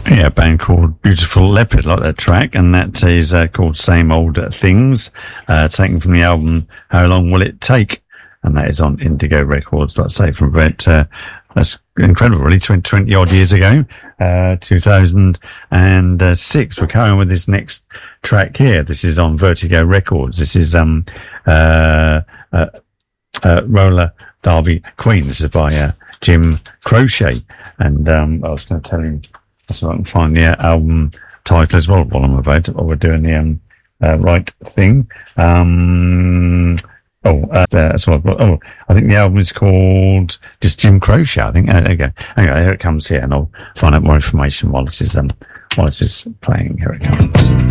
Yeah, a band called Beautiful Leopard, like that track, and that is called Same Old Things, taken from the album How Long Will It Take? And that is on Indigo Records, like I say, from about, that's incredible, really, 20 odd years ago, 2006. We're carrying with this next track here. This is on Vertigo Records. This is Roller Derby Queen. This is by Jim Croce, and I was going to tell him so I can find the album title as well while I'm about it, while we're doing the right thing. That's what I've got. Oh, I think the album is called just Jim Croce, I think. There you go. Anyway, here it comes here, and I'll find out more information while this is playing. Here it comes.